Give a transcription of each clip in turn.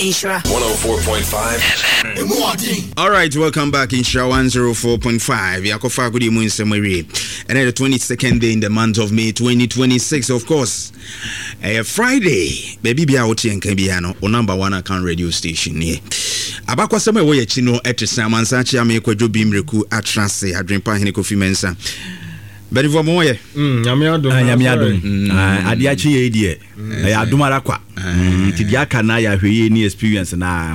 Insura 104.5 FM. All right, welcome back Insura 104.5. Yakofa good evening Semwe. And the 22nd day in the month of May 2026, of course. Friday, baby be out here in Cambiano, or number one account radio station here. Abakwa Same Way Chino Etrisaman Sachi Ameko Bimreku Atrase, Adrimpa Hineko Fimensa. But if I'm more, Yamiado, Adiachi, dear, Adumarakwa, Tidiaka Naya, who any experience now.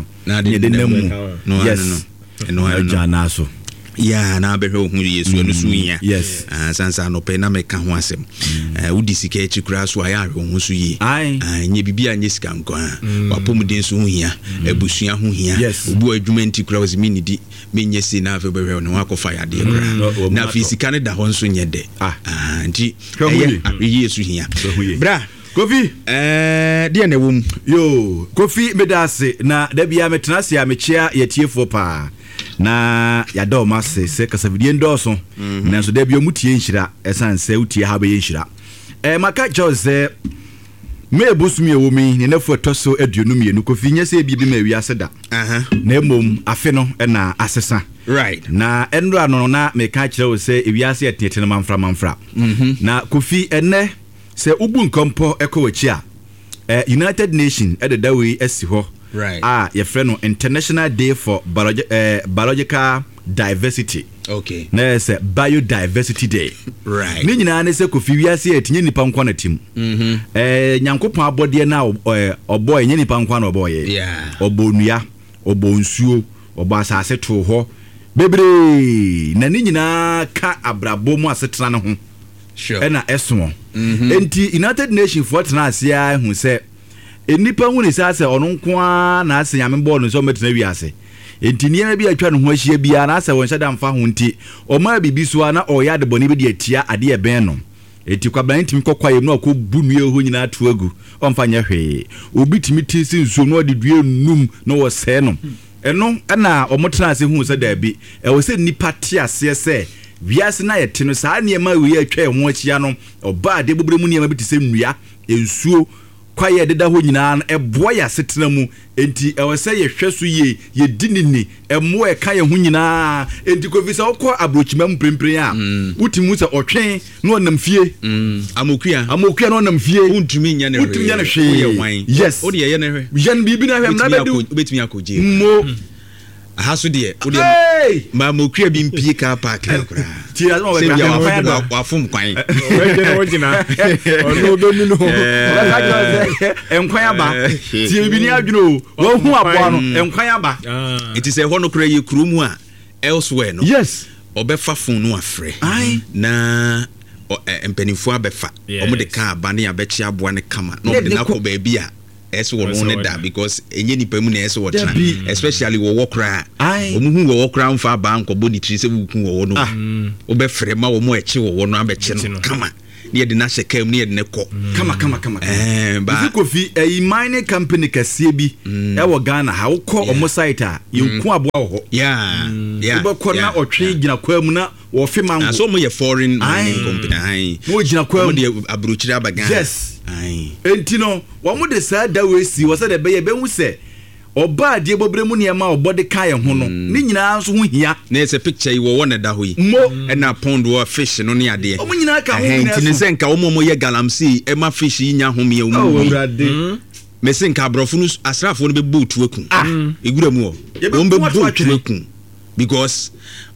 Yes, no, Janaso. Yeah, na be ho yes we no so yin yes sansa no pe na me ka ho asem udi sika echi kura so aya ho so yi anye bibia anye sika nko wapomuden so ho hia abusua ho hia obu adwuma nti kura was mi nidi menye si na afa be hwe no akofa yade kura na fi sika ne da ho so nye de nti eye so hia bra Kofi dia na wom yo Kofi medase na da bia metena se a mechia yetiefo pa na yado mase se kasavidie ndoso nanso da bia mutie nhira esanse utie ha be nhira maka Jose me busumi ewomi ne nafo toso aduonum ye no Kofi nyese bi ma wiase da na emom afe no na asesa right na enra no na meka kire wo se wiase etete no manfra na Kofi ene se ubu nkompo ekowachi a United Nations ededa we asi ho right your friend no International Day for Biological Diversity. Okay. Na say Biodiversity Day. Right. Ni nyina na se Kofi wiase etinye nipa nkwa na tim. Nyankopon abode na oboy nye nipa nkwa na oboy. Yeah. Obonua, obonsuo, obasase to ho. Bebre na ni nyina ka abrabo mu asetena ne ho. Sure. Na eso. Enti United Nations for tena asia hu se enipa hu ni sa se ono nko na ase nyame ball no so metena wiase. Enti niema bi atwa no ho ahia bia na ase won hyeda mfa ho nti o ma bibi so na o ya de boni bi de atia ade e ben no. Enti kwablan timi kokwaye no akọ bunue ho nyina atu agu o mfa nya hwe obi timi tisi nso no de due num no wo se no eno na o motena ase hu se da bi e wo se nipa ti ase se wiase na yete no saa niema we atwa ho achia no oba de bobre mu niema bi tise nnua ensuo kwaye deda ho nyina eboa ya setena mu enti ewese ye hweso ye ye dinini emo e ka ye ho nyina enti Kofi sa okọ abrochima mprempren a utimu se otwen no onam fie amokua no onam fie untumi nya ne hwe yes o de ye ne hwe jan bibi na hwe na bedu betumi akoje mo haso de o de ma mokua bi mpie car park akura ti azma wa fom kwan wojina ono do minu enkwan aba ti bi ni adwuro wo hu aboa no enkwan aba it is a hono kura ye krumu a elsewhere no yes obefa fon no afre na empanifo abefa omo de ka aba ne abechi aboa ne kama no de nakọ ba bia eso wo no da because enye nipa mu na eso wo tena especially wo wokra omuhu wo wokra mfa ba nkobo ni tri se wuku wo no obefre ma wo mo echi wo no abechi no kama ne de na shekam ne de ne ko kama ba Kofi mining company kasie bi e wo Ghana ha wo ko omo site a yenku aboa wo yeah wo ko na otwe gina kwa mu na wo fe mango so mo ye foreign mining company wo gina kwa mo de abrochiri abaga yes enti no wo mo de sa da we si wo se de be ye be hu se oba de bobre mu niema obode kai ho no ni nyina so ho hia na ese picture yi wo na da ho yi mo na pond wo fish no ne ade o mo nyina ka ho enti ne se nka wo mo ye galamsey e ma fish yi nya ho me wo mu me se nka abrofo no asrafo no be boat weku egura mu o be boat weku because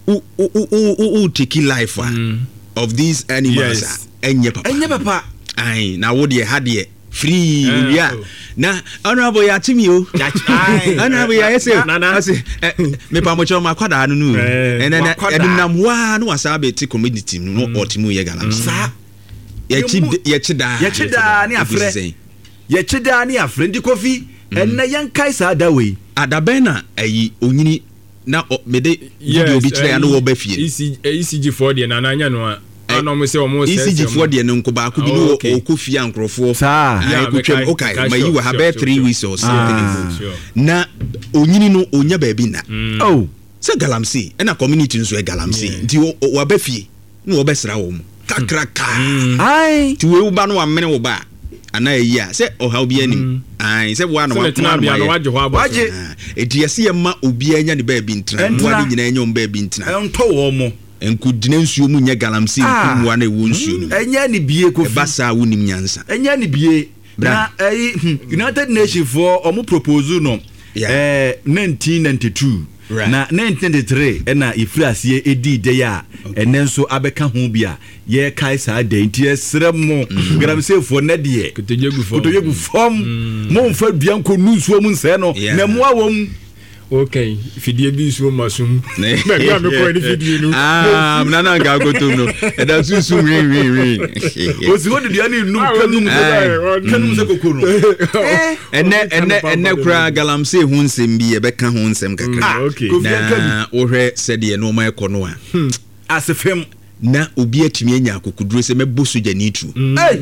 u take life of these animals enye papa ai na wo de ha de free yeah na honorable ya timi o honorable ya say me pa mo cho ma kwada no nu edunam wa no wasabe ti community no otimu ye galam sa ye chida ni afre ndi Kofi enna yankai sa da we adabena ayi onyini na mede video bi kire no wo ba fie ECG for de na anya no no mo se o mo se ECG for de no nko ba ko bi no o ko fie ankrofo okay mayi wa have 3 weeks or something na onyini no onya ba bi na oh se galamsey na community nso e galamsey nti wa ba fie no wo be sra wo mu kakraka ai ti we ba no wa mene wo ba ana yia se o ha obi anim ai se wa na wa waje etiase ye ma obi anya ne ba bi ntena wa nyina anya on ba bi ntena ento wo mo enkudina nsuo mu nya galamsey nwa na ewo nsuo no enya ne bie ko basa wonim nyansa enya ne bie na United Nations for omo propose no 1992 na 1993 na ifrasiye edi de ya ene nso abeka ho bia ye kai sa de ntie srem galamsey for na de kotojegu fom mo mfa bianko nusuo mu nse no na mo awom okay fidie bi so masum me ga me ko ni fidie no nana ga goto no e da susu wi o si wodi dia ni nu kanum se kokoro ene kura galamsey hu nsem bi e beka hu nsem kakra na o hwe sede no ma ekono a asefem na obi atumi anya akokuduro se mebo soja ni tu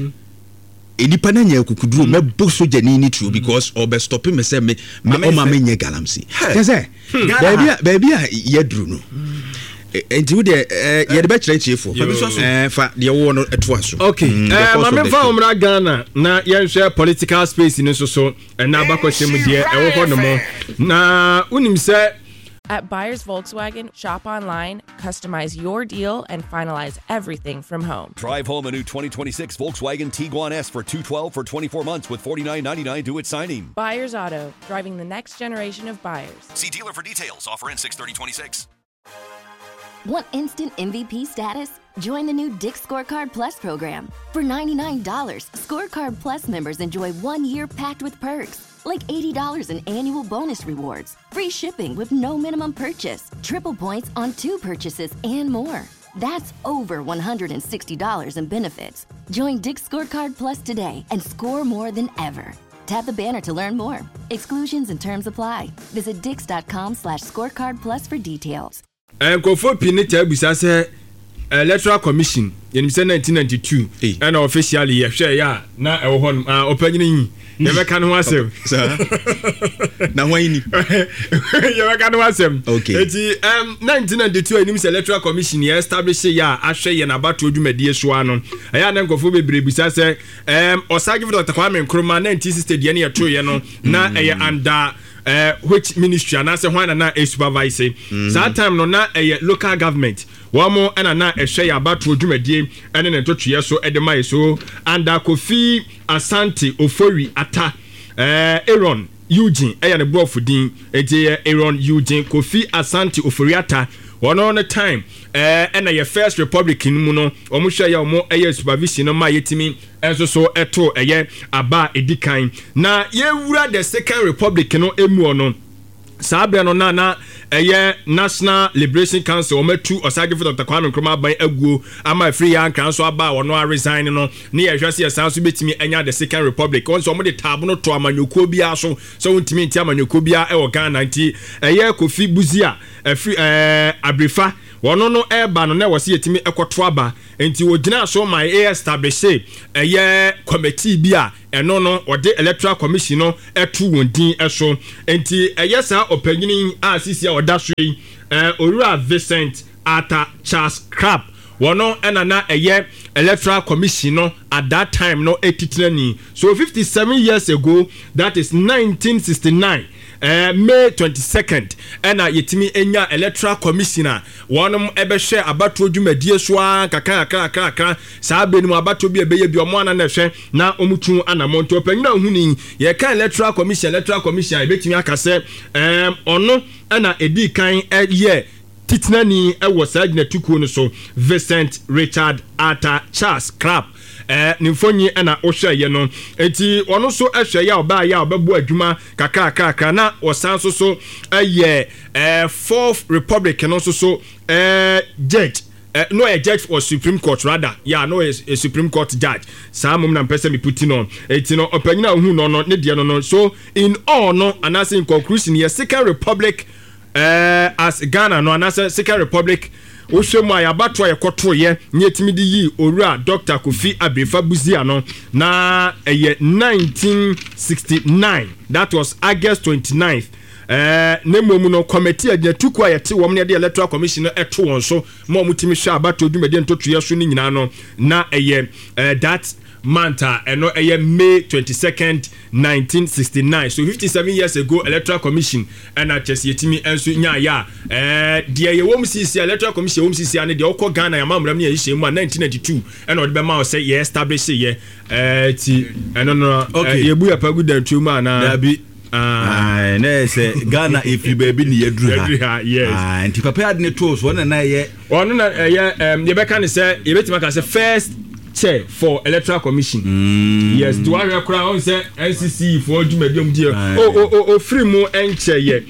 enipa na nya akokuduro mebo soja ni tu because obe stop me se me o ma me nya galamsey say baby a yedru no enti wo de ye de be kire chiefo fa de wo no etoaso okay ma me fa umra Ghana na ye hwe political space ni so na abakwasem de e wo ho no mo na unim se At Buyers Volkswagen, shop online, customize your deal, and finalize everything from home. Drive home a new 2026 Volkswagen Tiguan S for $212 for 24 months with $49.99 due at signing. Buyers Auto, driving the next generation of buyers. See dealer for details. Offer ends 6/30/26. Want instant MVP status? Join the new Dick's Scorecard Plus program. For $99, Scorecard Plus members enjoy 1 year packed with perks, like $80 in annual bonus rewards, free shipping with no minimum purchase, triple points on 2 purchases, and more. That's over $160 in benefits. Join Dick's Scorecard Plus today and score more than ever. Tap the banner to learn more. Exclusions and terms apply. Visit dix.com/scorecardplus for details. Nkofo pinita busa se Electoral Commission yenim se 1992 and officially ye hwe ya na ewo hon opanyini ye be kan ho asem na hwani ye be kan ho asem okay eti 1992 yenim se Electoral Commission ye establish ya ahwe ye na bato odwumadie so ano ya na nkofo bebre busa se Osage Dr. Kwame Nkrumah 1960 de ne ye to ye no na eye under which ministry and say when na supervise that time no na local government wamo na ehwe ya bato odwumadie ene ne totwe so edema so under Kofi Asante Ofori Ata Aaron Eugene ne brofudin Aaron Eugene Kofi Asante Ofori Ata one on a time na your first republican mu no omo hwe ya omo supervision no ma yetimi enso so eto aba edikan na ye wura the second republic no emu no sabe no na National Liberation Council ometu Osage Dr. Kwame Nkrumah ban aguo ama free yan kan so aba wono a resign no na ye hwase ye san so betimi enya the second republic onso omo de tab no to amanyoko bia so wontimi nti amanyoko bia e wo Ghana nti Kofi Buzia free Abrifa wono no eba no na wose yetimi ekoto aba enti wogina so my establish committee bia eno no ode Electoral Commission no etu wondin eso enti sa opanyini asisi a odaswe Orura Vincent Ata Charles Crab wono na Electoral Commission no at that time no etitrani so 57 years ago, that is 1969 May 22nd yetimi enya Electoral Commissioner wonom ebehwe abato dwumadie so kaka sabe ni abato bi ebeye bi omo na hwe na omutu anamonto opanyina huni ye kan Electoral Commission ebetimi akase ono na edi kan titinani ewo sagna tukuo no so Vincent Richard Ata Charles Crab nimfonyi na ohwe ye no enti ono so ehwe ya oba ya obebu adwuma kaka na osan so fourth republic no so judge no a judge for Supreme Court rather no a Supreme Court judge samum na mpese mi puti no enti no opanyina hu no ne de no so in all no anase in conclusion ye second republic as Ghana no anase second republic Oshemu ayabato yekoto ye nyetimidi yi Orura Dr. Kofi Abrifa Buzia no na 1969 that was August 29th nemu no committee agyatuku ayete wo ne de Electoral Commission no eto won so mo mutimi hwa abato dwumade ntoto ye so ni nyina no na that Manta and no May 22nd 1969. So 57 years ago Electoral Commission and at Chesitimi and so ya dear you won't see Electoral Commission won't see and the Oko Ghana Yamam Ramia 1992 and what Bema say yeah establish yeah and no okay you be a good and two man say Ghana if you baby near yes and to prepare the tools one and I you can say you better say first chair for Electoral Commission. Yes, to our crown say NCC for Jumedium dear. Free more and chair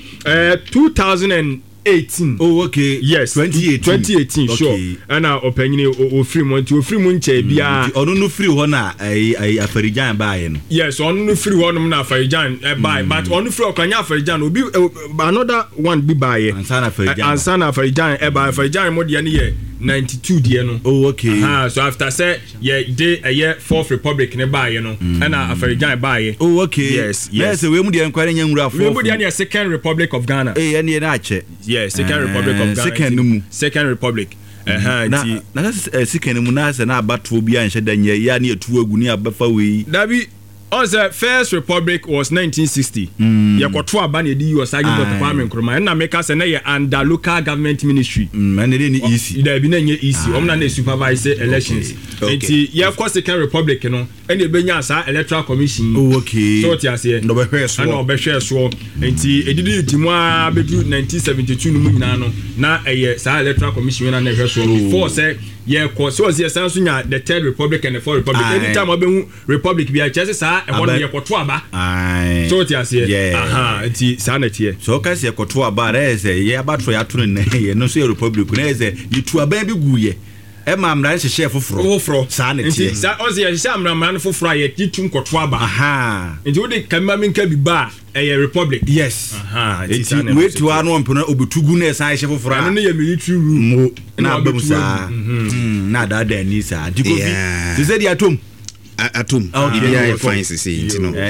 2018. Oh, okay. Yes, 2018. Okay. Sure. And our opinion free month to free moon chair be no free one a Farijan buying. Yes, on no free one na Farijan buy, but on free Okanya Farijan will be another one be buy. And Sana Farijan buy Farijan more than year 92 dear no. Oh, okay. So after say day a year Fourth Republic ne buy you know and a Farijan buy. Oh, okay. Yes. Yes, we mu dey enquire nyam ra for. We dey Second Republic of Ghana. Any na che. Yes, Second Republic of Ghana. Second Republic. That's second mu na se na abato bia nhye danye ya na etu agu ni abafa we. Dabi on the First Republic was 1960. Yakoto aba na di was agent of Kwame Nkrumah na make us na ye under local government ministry. Man dey ni easy. There be na nye easy. Omna na supervise elections. Enti ye kwa Second Republic no ene be nya sa Electoral Commission. Oh, okay. So ti ase. No be hwe so. No be hwe so. Enti edidi timu a be 1972 no mu nyina no na eye sa Electoral Commission na hwe so before say yeah, so as the sense the Third Republic and the Fourth Republic. Anytime I've Republic be a chess, and one year Kotuaba. So it is here. Aha, it's sanity. So Cassia Kotuaba, there's a year about for your turn, no say Republic, there's a you to a baby guye. Emma, I'm a chef of sanity. Sam man for fry at you to Kotuaba. Aha, and you would come in bar. A republic. Yes. It's wait to our one puna obutugunes I chef for an military room. Na bemusa. Na da denisa. You said ya tum. Atum. Okay, fine to see, you know.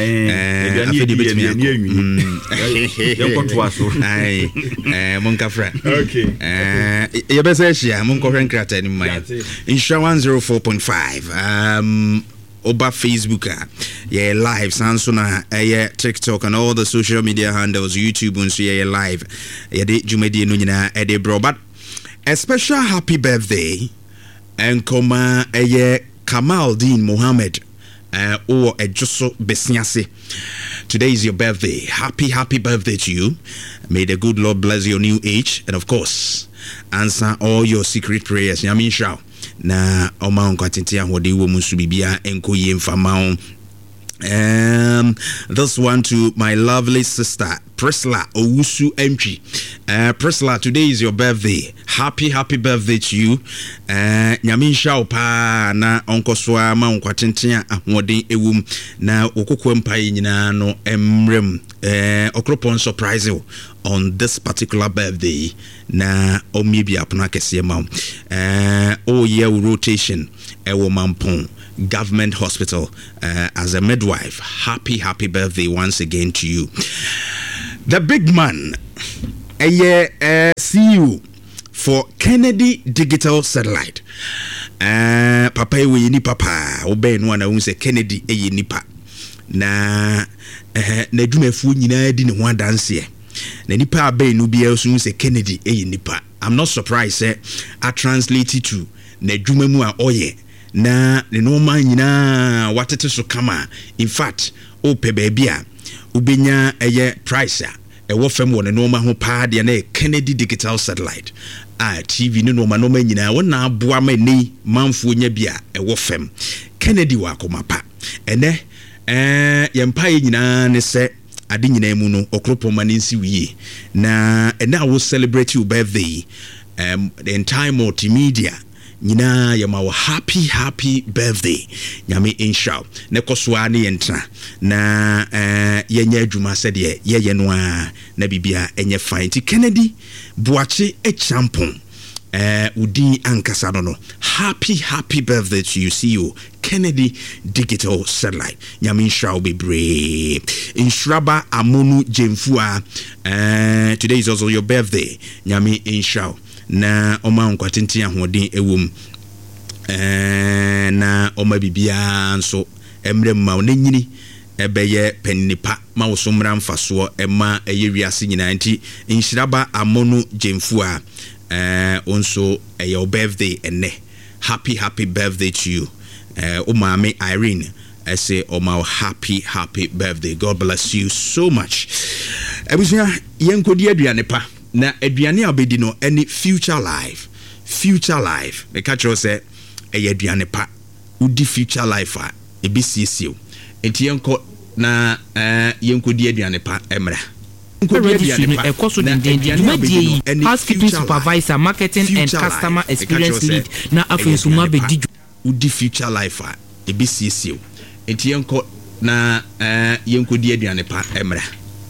Monkafra. Okay. Your best share, Monkoran Crater in my Insha 104.5. Oba Facebook, yeah, live, Sansona, yeah, TikTok, and all the social media handles, YouTube, and so yeah, live, yeah, de Jumedi Nunina, Eddie Bro. But a special happy birthday, and Koma, yeah, Kamal Dean Mohammed, or a Josso Besniasi. Today is your birthday. Happy birthday to you. May the good Lord bless your new age, and of course, answer all your secret prayers. Yamin Shao. Na oma nkwatintia hode wo musu bibia enko ye mfama. This one to my lovely sister Prisla Owusu Entry. Prisla, today is your birthday. Happy birthday to you. Nyamin shao pa na onkoswa ma nkwatintia ahode ewum na okokwa mpai nyina no emrem. Okropon surprise you on this particular birthday na omibi apuna kese ma all year rotation ewo mampon government hospital as a midwife. Happy birthday once again to you. The big man, CEO for Kennedy Digital Satellite. Papa we ni papa obe no na un say Kennedy nipa na na dwumafu nyina di ne ho adanse na nipa abe no bia so say Kennedy nipa. I'm not surprised I translate it to na dwumamu a oye na ne no man nyina watete so kama. In fact ope baby ubenya price ewo fam wo ne no ma ho pa de na Kennedy Digital Satellite TV no ma nyina wona aboa ma nei manfo nya bia ewo fam Kennedy wa komapa ene yempa nyina ne se ade nyina mu no okropo ma nsi wiye na ene I will celebrate your birthday the entire multimedia nyina yema wo happy birthday nyame inshallah ne koswa ne yentra na yenya adwuma sede ye no a na bibia enye fine ti Kennedy Boache champon udi ankasa no happy birthday to you CEO Kennedy Digital Satellite nyame inshallah be brave inshraba amonu jemfua today is also your birthday nyame inshallah na oma nkwatinti ahoden ewom na oma bibia nso emre ma wo nyini ebeye penipa ma wo so mra mfaso ema eye wiase nyina nti inshiraba amonu jemfu a onso your birthday ene happy birthday to you umami Irene I say happy birthday. God bless you so much. Ebusia yenkodi aduane pa na aduane abedi no any future life me catch you say aduane pa udi future life a ebisiesie enti yenko na yenkodi aduane pa emra housekeeping supervisor marketing and customer experience lead na afensuma bedi udi future life a ebisiesie enti yenko na yenkodi aduane pa emra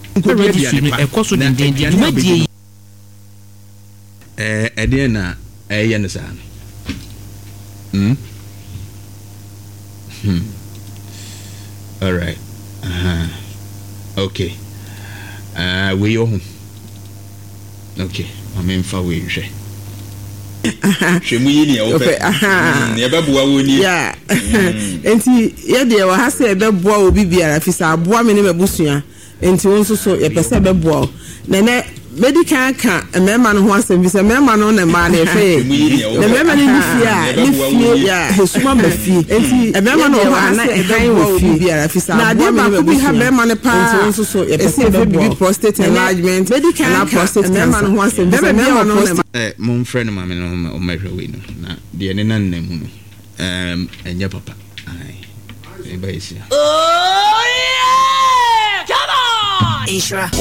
Edena yensa all right okay we yo okay amemfa we hwe shemu yini ope ne babuwa woni yeah enti ye de wa ha se beboa obi biara fisa aboa me ne mabusua enti wonso so ye pese beboa na medical ka mema no ho asem bi se mema no na ma na efe na mema ni fie ya hesuma ba fie enti mema no ho na ehan wo fie biara fisa na de ba bi ha mema ne pa enti wonso so ye pese beboa prostate enlargement medical na prostate mema no ho asem bi se mema no na mon friend ma me no o mehwe we no na de ne nan na mu enye papa ai e ba isi oh yeah come on Isra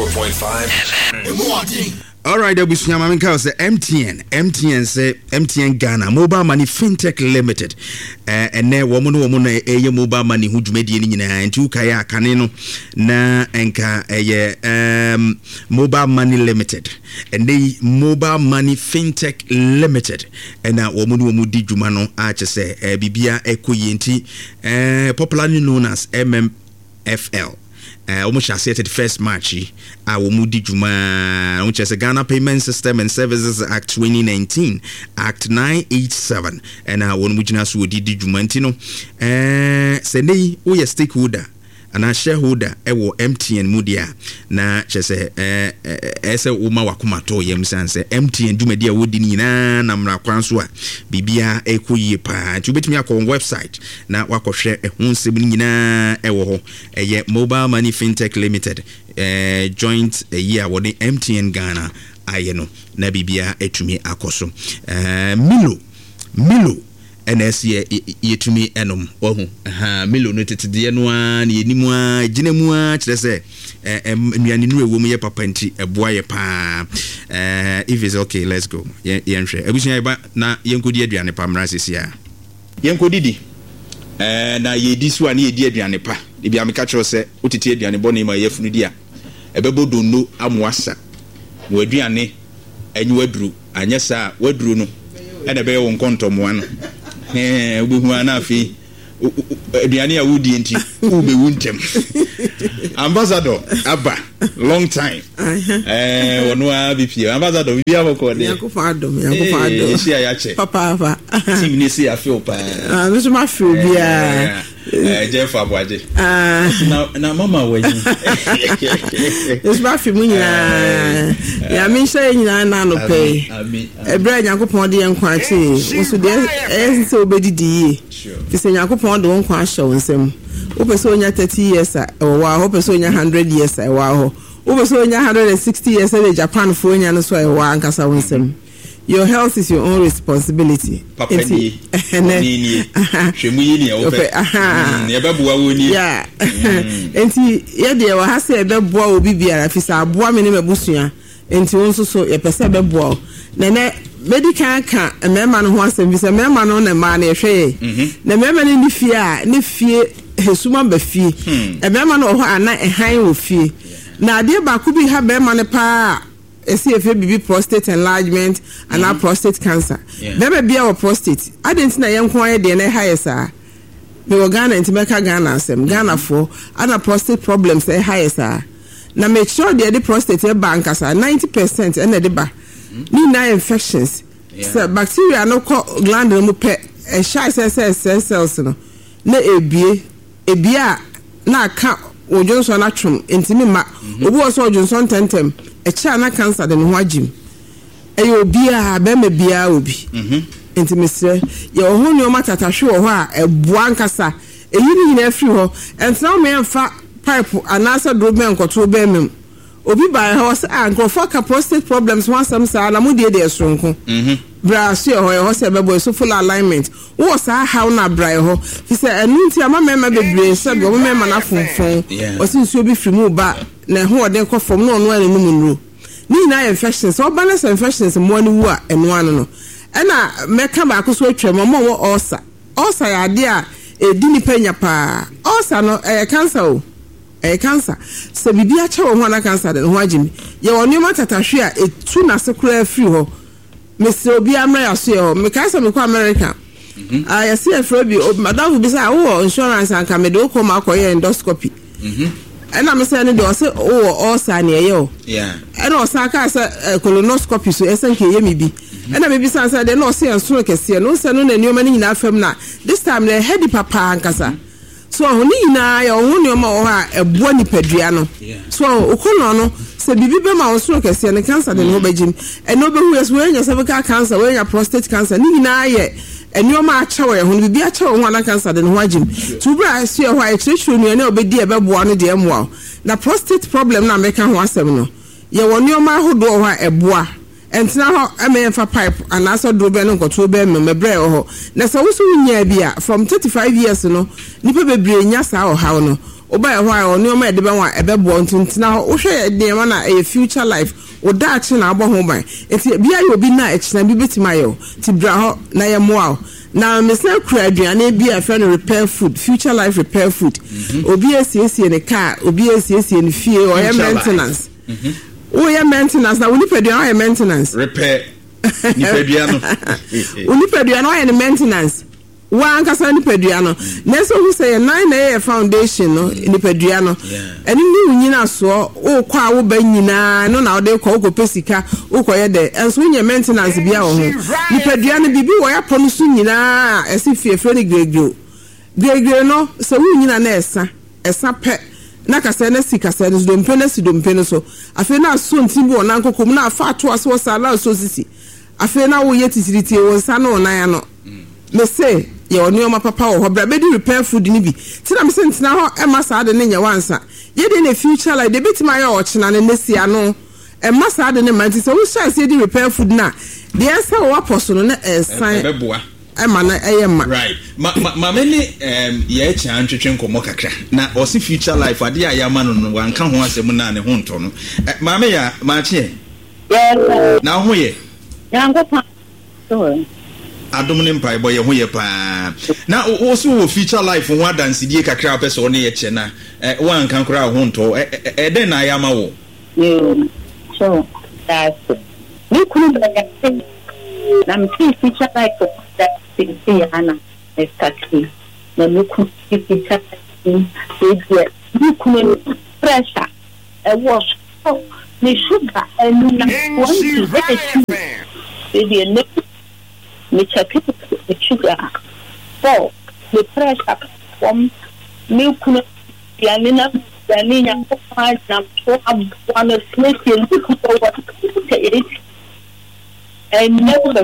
104.5 all right abusunya ma menka say MTN say MTN Ghana Mobile Money Fintech Limited ene wo mo no eye mobile money hu dwumadi ni nyina enti ukaya akane no na enka eye Mobile Money Limited ene Mobile Money Fintech Limited ena wo mo di dwuma no a che say bibia ekoyenti popularly known as MMFL almost shall say 31st March Womudi Juma, which is a Ghana Payment System and Services Act 2019, Act 987, and when we just would di Jumantino, Sene, we a stakeholder. And a shareholder ewo MTN Mudia na chese ese uma wakumato yemsanse MTN dumedia wodi nyina na mra kwanso a bibia ekoyie pa ti betumi akọ website na wakohwe ehonsem nyina ewo ho eye Mobile Money Fintech Limited joint year wodi MTN Ghana ayeno na bibia etumi akoso Milo NS yetumi enom ohu Milo no tetede no a na yenimu a ginemu a kire se nnuane no ewo mu ye papa nti eboa ye pa if it's okay let's go yenhwe abusunya ba na yenkodi aduane pa mra sesia yenkodi na yedi so ani yedi aduane pa de bia meka kire se otiti aduane bone ma yefunu di a ebebodo no amoasa wo aduane anyi waduru anyesa waduru no ene be wo nkontomo ano obehu anafi aduane a wudi enti ubewu ntem ambassador aba long time wono a bipie ambassador bibia boko de yakufa adom esi ayache papa team ni si afio pa no so ma feel bia Jeff Abwaje na mama weji es ba fi munyina ya mi sha nyina na no pe ebra yakupon de yankwa che so de se obedidi ti se yakupon de wonkwa sha wonsem o pe so onya 30 years wa ho pe so onya 100 years wa ho o pe so onya 160 years in Japan fo onya no so wa ankasa wonsem. Your health is your own responsibility. Papa ni shemu yini ope ne babuwa woni yeah enti ye de wa ha se beboa obi biara fisa aboa me ne mabusua enti wonso so ye pese beboa na medical ka mema no ho asem bisa mema no na ma na ehwe na mema ni fie a ne fie hesuma ba fie mema no ho ana ehan wo fie na ade ba ku bi ha mema ne pa SCFA BB prostate enlargement and prostate cancer. Never be our prostate. I didn't know young quiet DNA highest. We were Ghana and Timeka Ghana, some Ghana for other prostate problems. Highest. Now make sure the prostate bankers are 90% and the bar. Need infections. So bacteria no gland no pet shy cells no na ebie na aka ojonso na twom ntimi ma obi oso ojonso tentem echa na cancer de no agim eyo bia be me bia obi ntimi sre ye ohun ni o matata hwe ho a eboa nkasa eyi ni nyina afiri ho entra me mfa pipe anasa do be nkoto be mem obi by house for prostate problems one some say na mu de esronko bra so ho say be boy so full alignment wo say how na bra ho he say enunti ama mema bebre say go mema na fonfon o sin so bi fi mu ba na ho ode ko fom no no anu mu nro ni na infections so balance infections mo ani wu a eno anu no na meka ba ko so atwa mo wo ulcer ya de a edi ni panya pa ulcer no cancer cancer so bibia che wo ho na cancer de ho agimi ye woni matata hwe a etu na sekura free ho Mr. Obi Amaya so me ka se me ko America I see a Frobi madam bi say wo insurance and come do ko ma koye endoscopy and am say ne do say all sa ne ye o and o sa ka say colonoscopy so esen ke ye mi bi and am bi say de no say enso kese no say no na nioma ni na fam na this time the head papa ankasa so honi na ya ohun nioma o ha ebo ni padua no so okono no se bibi be ma onso kese ne cancer de no bagim and no be hu yes we nya cervical cancer we nya prostate cancer ni na ye enioma achawo ye ho bibi achawo ho na cancer de no agim to bra so ye ho a chirichiro ni na obedi e be boa no de emwa na prostate problem na meka ho asem no ye wonioma hodo ho a eboa entina ho emfa pipe anaso do be no nkoto be mebre ho na so wo so nya bia from 35 years no nipa bebre nya sa ho ha no oba ho a onioma e de be wa e be bo ntina ho wo hwe de ma na e future life o da achi na abo ho ban enti bia ye obi na echina bi betima ye ti bra ho na ye moa na mesna kura aduane bia friend repair food future life repair food obi esiesie ne car obi esiesie ne fie o ye maintenance o ye maintenance na woni pedua o ye maintenance repair ni pedua no woni pedua no ye maintenance wa nkasa ni pedua no na so hu say 9 foundation no ni pedua no eni ni nyina so o kwa wo ba nyina no na o de ko pesika o ko ye de enso nye maintenance bia wo ho ni pedua no bibi wo ya pono so nyina esi fiefre ni gregre no so wu nyina na esa pe na kasa na sikasa no dompe no so afi na so ntimbo na nkokom na afa to aso sala so sisi afi na wo ye titiriti wo nsa no na ya no me say ye onioma papa wo bra be di repair food ni bi tina me sentina ho e masa de ne nya wansa ye de ne future like de bitima ye o china ne nesia no e masa de ne manti so wo sha se di repair food na de esa wo aposo no na esan beboa e ma na eye ma right ma me ni ye cha antwetwe nkomo kakra na o si future life ade ya ma no no wanka ho asem na ne ho nto no ma me ya ma che na ho ye yango pa so adomne mpai boy ho ye pa na wo so wo future life ho adanse die kakra pese one ye che na wan kan kura ho nto den na ya ma wo so that's we could na mti future life that thing ana exactly na we could future we could pressure was ni sugar and na one me check the sugar for the pressure from milk yanina na so one snake and look over it and never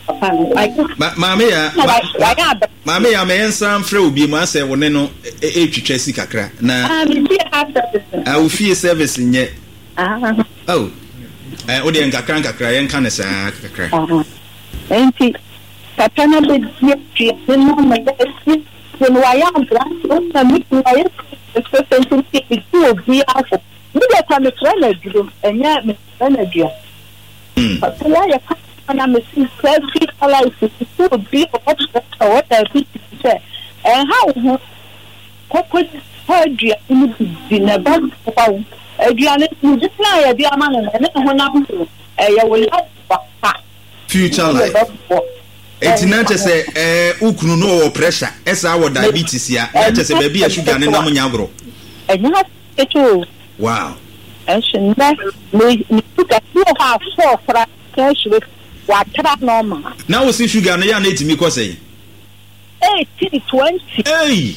Mame ya me ensam frɛ obi mu asɛ wone no etwitwa si kakra na I feel service nye oh o de nkakra yen kan sa kakra enti patana be die no ma desi when why am brand so me why especially if you obi afọ me dey come friend aduro enya me friend aduro patana ya na me see selfie life to obi what I think say how kokko adua ni na ba ko adua ni just na ya dia ma na ho na bu ya wo la future life etinante se ukunu no pressure esa wo diabetes ya eche se baby sugar ne nam nyagro enya eto wow eshinda me sugar no ha for fra cash with water normal na wo si sugar no ya na etimi ko sei 18, 20. Hey!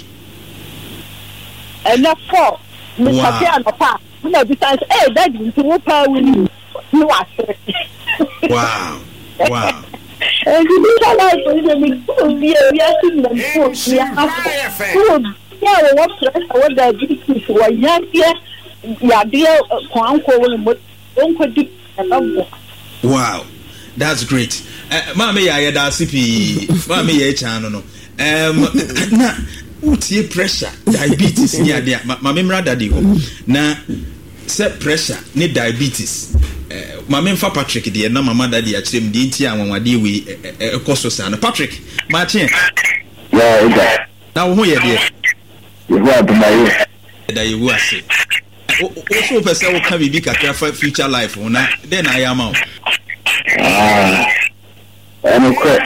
And 4. Mr. Piano Park. Besides, hey, that is the power with you. You are wow. Wow. And you don't like to be wow, that's great. Mami ya da CP, mami ya channel no. Na utie pressure, diabetes ni ade. Mami mra dadi ho. Na se pressure ni diabetes. Mami mfa Patrick de na mama dadi a kirem de ntia anwade we ekoso sa na Patrick Martin. Yeah, na wo ho ye de. You go to my da you ase. O pese wo ka bibi kakra for future life una then I am out. I'm quick.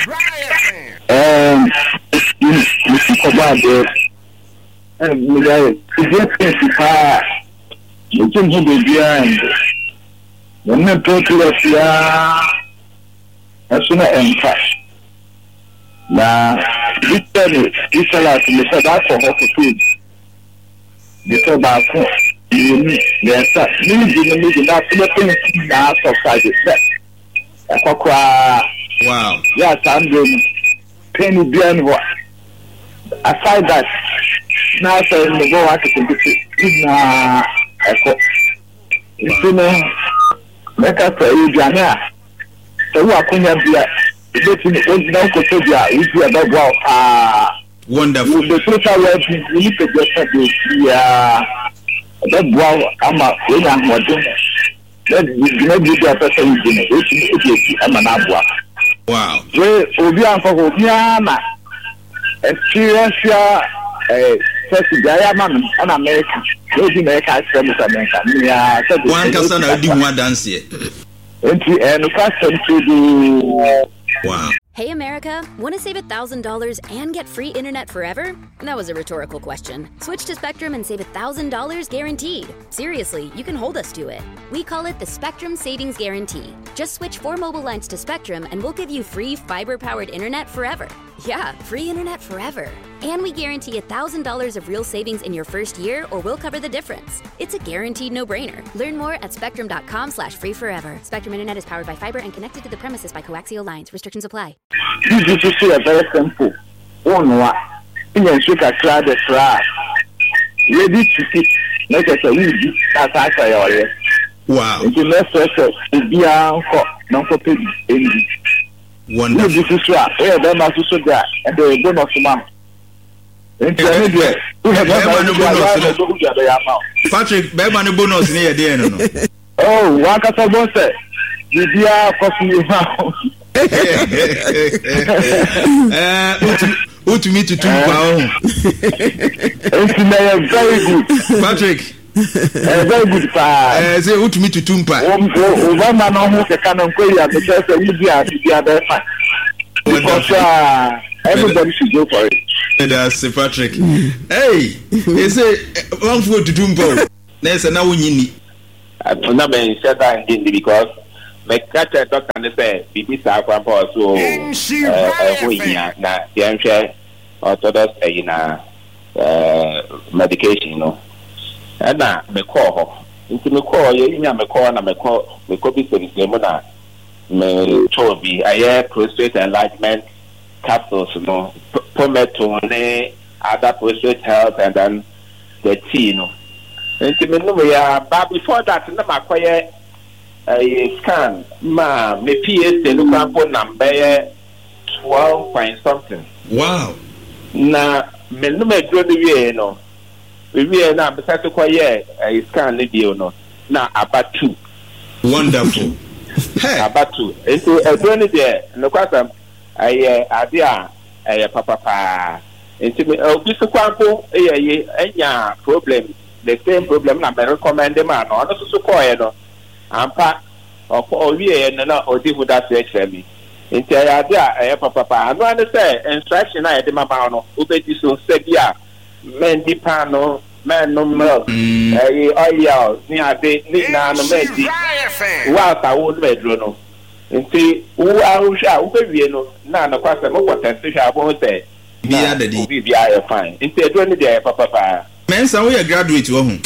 You speak about it. You can do the behind. When you talk to us, as soon as I'm cash. Now, this is a lot to say that for her food. Because about there's a need that thing that's outside the set. Wow. Yes, I'm doing penny behind what. Aside that, now saying the go out to compete. Make us say you Jana. So we are going to be wonderful. The total web we need to get that wow, I'm a winner. That you be a person wow. So we are for Obiana. Experience first Diamond on America. America America. One person I do one dance here. And custom to do. Wow. Hey America, want to save $1,000 and get free internet forever? That was a rhetorical question. Switch to Spectrum and save $1,000 guaranteed. Seriously, you can hold us to it. We call it the Spectrum Savings Guarantee. Just switch 4 mobile lines to Spectrum and we'll give you free fiber-powered internet forever. Yeah, free internet forever. And we guarantee $1,000 of real savings in your first year or we'll cover the difference. It's a guaranteed no-brainer. Learn more at spectrum.com/free forever. Spectrum Internet is powered by fiber and connected to the premises by coaxial lines. Restrictions apply. This is very simple. One what? In the sugar crowd, the crowd. Ready to see. Make us a easy. That's actually wow. It's less pressure to be uncle, not for pay. Wonderful. This is right. Yeah, they must also that. And they go not to mom. Patrick, Beman bonus near the end. Oh, what can I say? You are costing now. Who to me to two pounds? It's very good. Patrick. Very good. Say who to me to two pounds. One man on the canon because we are the other side. Because everybody should go for it. That's Patrick. Hey, they say one food to two pounds. There's a now winning. I'm not being said that because. My doctor say bibi sa kwa pa so na yanhwe orthodox medication no na me call ho nti me call ye nya me call na me call bi service mo na me chobi aye prostate enlargement capsules no prometone other prostate health and then the tea no nti me no ya but before that na makoye scan me PSA look up number 12 point something. Wow. Na me no me do the no. We na be say to a scan video no. Na about 2. Wonderful. Hey, about 2. Into a do there no kwasam idea papa. Into me obi so kwampo enya problem the same problem na me recommend them no. No so no. Ampa or we na odi hu that HMB nti ayade a papa no an say instruction na yede mama no obedi so say bia men di pan no men no milk oil ni ade ni na no medi wa ta wo no medro no nti wo ahusha wo be wie no na na kwase mo kwatante hwa abo say Bia daddy. Bia fine. Into a 20 day, papa. Mensa, we are graduate. Me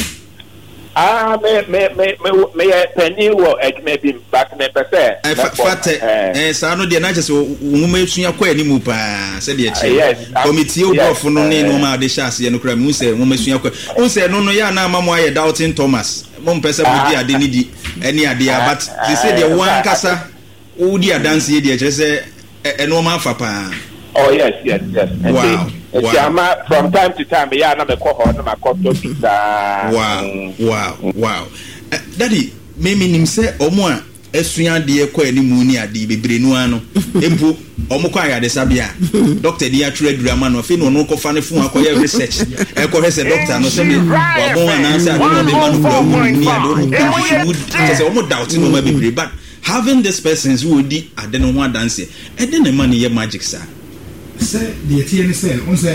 penny wo maybe back me per se. Sano de na just woman sunya kwa ni mu pa se de che. Committee of no ne no ma de chance no kra mu se woman sunya kwa. Un se no ya na mamo aye Doubting Thomas. Mom pesa bodi ade ni di any ade but they say the one kasa udi adanse de che se no ma fa pa. Oh yes. Wow. From time to time, yeah, na me call her, na me call to pizza. Wow. Daddy, me nim say omo a esuan de ekọ animu ni ade bebre nu ano. Empo omo kwa ya de sabia. Doctor dey atwere drama no fe no no ko fa ne fun akoye research. Ekọ hese doctor no say wa bon ananse ade no be manu kwa ni ade say omo doubt no ma bebre but having these persons who di ade no ho dance e de na man ye magic sir. Say the TN say on say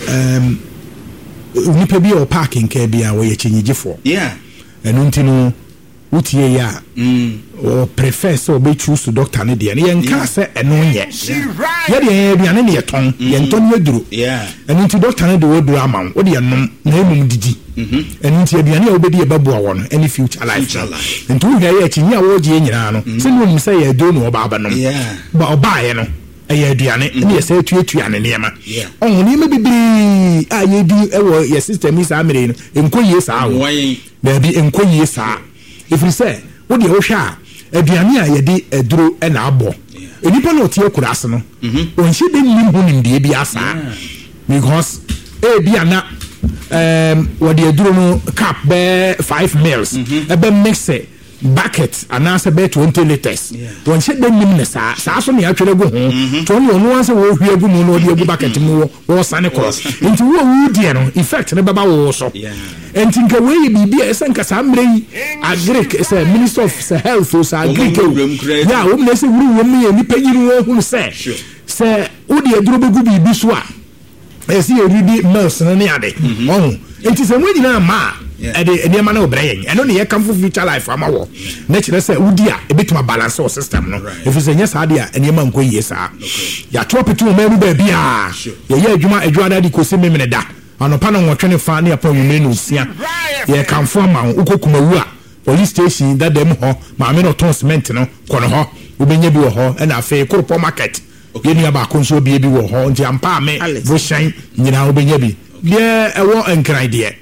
nipa bi o parking ka bia wo ye chinyigifo enu ntino utie ya o prefer so be choose doctor ne de ne nka se eno ye ye de bia ne ton ye nton ye duro enu nti doctor ne de wo duro ama wo de nom na emum didi enu nti bia ne obedi e babu awo no any future life nti wo ye chinya wo je nyina no se no nim se ye do no ba ba no ba oba ye no eye aduane ne yesa tuatuane niema on niema bibiri a ye di ewo ye system is amere no enkoyie saa wo ba bi enkoyie saa if you say wo de wo hwa aduane a ye di eduro e na abo enipa no tie kurase no on hye de nim hu nim de bi asa because e bi ana wo de eduro no cup be 5 mils e be mix bucket anasa be 20 liters won she dem nim ne saa so ne atwere go ho to ne ono ansa wo hwie gu mu no de gu bucket mu wo sane cross nti wo wu die no effect ne baba wo so enti nka we bibi esenka sa mre agric is a minister of health so agric ya wo ne se wuru wo me ni panyiri wo hu se wo de aduro be gu bibi so a esi eridi mels ne ade enti se mo nyina ma ede niema na obreye eno ne ye kamfo future life amawo na kire se udi a ebetuma balance o system no if you nya saade a niema nko yie saa ya topitu o memu ba bia ye adwuma da di kosi memene da anopa no nwotwe fa ne apo nwume no sia ye kamfo ma ukokuma wu a police station da dem ho ma me no ton cement no kono ho ubenya bi wo ho na afi koropo market ye ni aba konso bi wo ho nti ampa me vo shan nyina ubenya bi ye ewo enkran de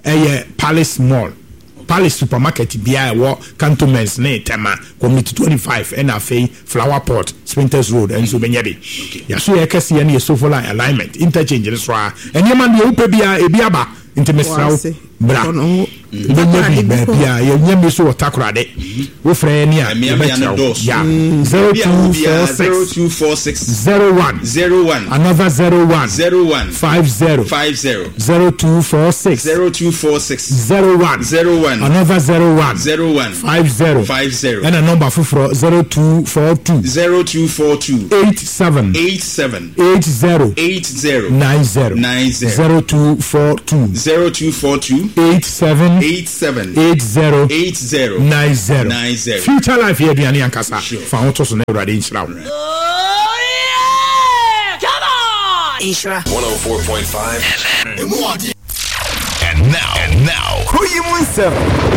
Palace supermarket bia wo cantonments ne tema community 25 and afei flower pot Sprinters Road and so benya bi ya so ye kase ye ne so for alignment interchange so a eni man de upe bia e bia ba intimesraw bra bia ye nyame so takorade wo frɛ ni a ya 0246 another 01 50 0246 01 another 01 50 and a number for 0242 87 80 90 0242 87 90 future life here biani ankasa fa hoto so na urade nchira wo come on Ishra 104.5 and now who you want.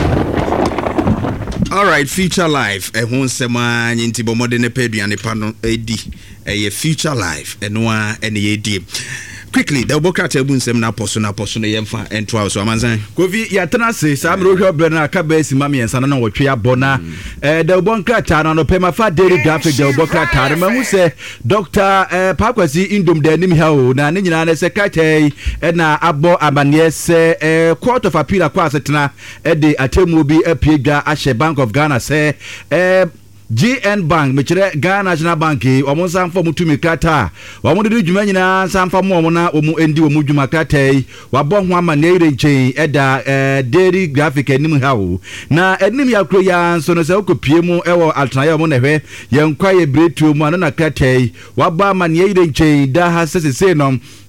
All right, future life ehun sema nyinti bomode ne peduane pa no edi future life enwa ene yedi quickly the Bokrat Ebun na poso no yemfa entwa so amanzan Kofi ya tena se samro hwe bre na ka ba si mame yensa na wotwe abona the Bokrat no pema fa daily graphic the Bokrat ma hu se Dr. Pakwasi Indom de nim ha o na ne nyina na se katai na abo abane se court of appeal akwa setena de atemu bi apiega ahye Bank of Ghana se GN Bank mechire Ghana National Bank omo sanfo mutumi krata omo de dwuma nyina sanfo mo na omo endi omo dwuma krata wabo ho ama na ire nchen eda daily graphic anim hawo na anim yakro ya nso no se okopie mu ewo altana omo na hwe yenkwa ye bretu mu na krata wabo ama na ire nchen da ha sese no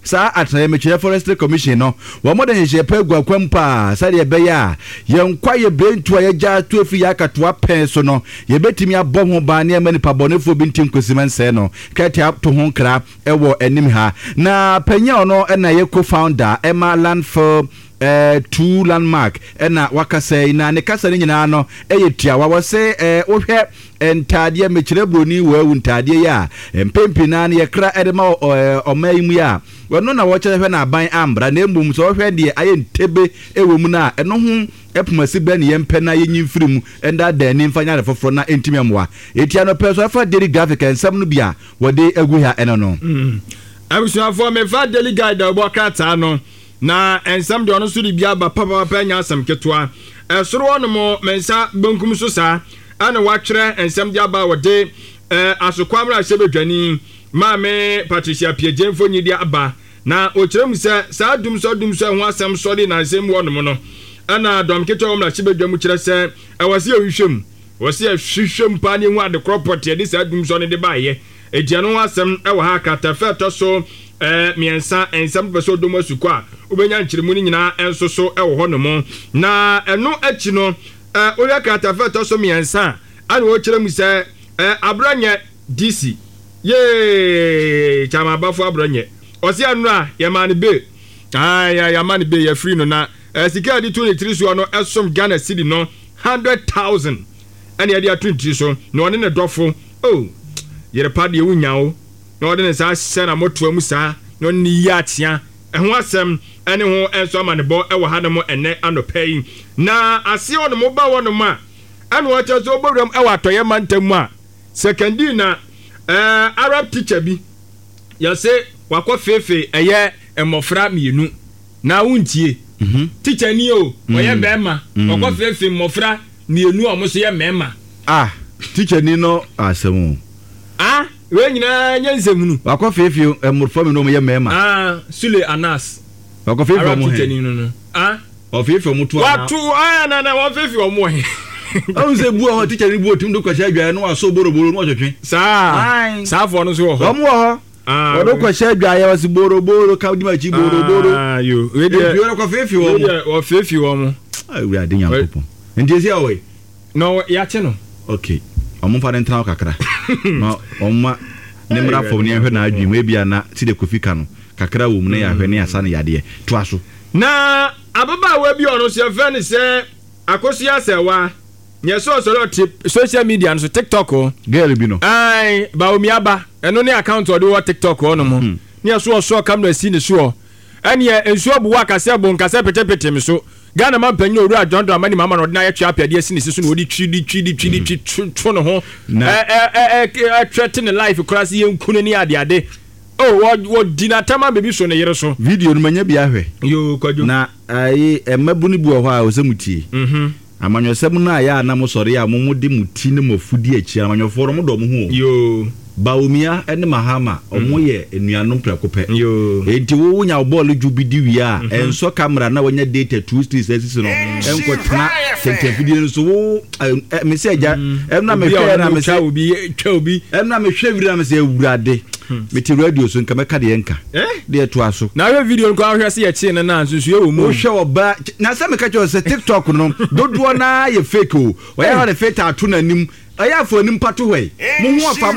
sa atraye mechire forestry commission no wo mo de hye pa gwa kwampa sa de be ya ye nkwa ye brentu ye ja to afi ya katoa pen so no ye betimi abom ho ba ne mani pa bonefo bi ntim kwesiman se no kati to ho nkra ewo enim ha na panya ono na ye co-founder Emma Landfill two landmark na wakase na ne kasa ne nyina no eyetua wa wose ohwe ntade mechire broni wawu ntade ya empempi na ne yekra edema omayimu ya wono na wo kyerehwe na aban ambra na embum so ohwe de aye ntebe ewom na eno ho epumasi ba ne yempe na yenyimfirimu enda da ni mfanya de foforo na entimi amwa etia no peso afa daily graphic ensam no bia wode agu ha eno no abusuafo me fa daily guide obokata no na ensam de ono so de bia ba papa nya asam ketwa esoro ono mo mensa bankum so sa ana watwere ensam de aba wode asokwamra sebedwani maame Patricia Piejemfo nyidi aba na okyerem se sa dum so ho asam so de na asem wono mo no ana dom ketwa omra sebedwamu kyere se awase ohwehwem wase ahwehwem pa ne hu ade cropot de sa dum so ne de baye ejiano asam ewo ha katafe to so miensa ensam beso domo sukwa ubenya nchirimu ni nyina enso so ewo ho no mo na eno achi no oya katafe to so miensa ana wo kyerem se abranye DC ye chama bafo abranye osi anu a yamani be yamani be ya free no na sika di 23 so no esom Ghana city no 100,000 ani adi 23 so no ne dofo yere pade wunyawo na ode sa sena moto amu sa no ni ya tia ho asem ene ho enso amanebo ewo ha no ene anopai na ase ono mo ba wono ma ene wo che so bowram ewo atoye mantamu a secondary na Arab teacher bi ya se wakọ fefe eye emofra mienu na wuntie teacher ni o oye bema wakọ fefe mofra mienu o mo so ye mema teacher ni no asemu we nyina nyanzemunu wakọ fefe emofra mienu o mo ye mema Sule Anas wakọ fefe mo teacher ni no o fefe mo to watu na wa fefe o mo he o se bu o teacher ni bu o tim do kwasha adwa no aso boroboro no otwetwe sa fo no so ho o mo ho o do kwasha adwa ya wasi boroboro ka di ma chi boroboro yo we dey yo ko fefi wo mo o fefi wo mo we ade nyankopon ndi esi awe no ya che no okay o mo fa den tra kakra no o ma ne mra fo ne hwe na adwi mo bia na ti de kofika no kakra wo mu na ya hwe ne asa na yade to aso na ababa wa bi ono se fa ne se akosi asewa nyeso soro tip social media so TikTok o girl bi no ba omiaba eno ne account o de wo TikTok o no mo ne so camera si ne so ene ensuo bu wa kase bo nkase pete me so Ghana man panyi oru ajondo amani mama no de na ye twa apede si ne si so no di twidi no ho threaten life cross ye nkunu ni ade wo dinatama baby so ne yere so video no manya bia hwe yo kwadwo na emabu ni bu ho a osemutie amanyosem na ya na mo sori ya mo de muti ne mafudi achi amanyoforo mo do mo ho yo baomia ene mahama omo ye enuanom prekope yo enti wo wunya ball jubidi wi a enso camera na wonya data 236 no enko tena tete video so wo message emna me hwe na me twa obi emna me hwe video na me se ewurade meti radio so nka meka de yenka de to aso na we video nko ahwe se ye chi ne na nsusu ye wo mu hwe oba na se meka cho se TikTok no dodo na ye fake o wa ya na fake atu na nim aya fo nim pato hwe mo ho afa